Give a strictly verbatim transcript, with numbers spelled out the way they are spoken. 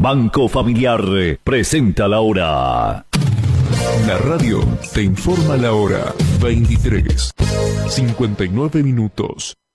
Banco Familiar presenta la hora. La radio te informa la hora. veintitrés, cincuenta y nueve minutos.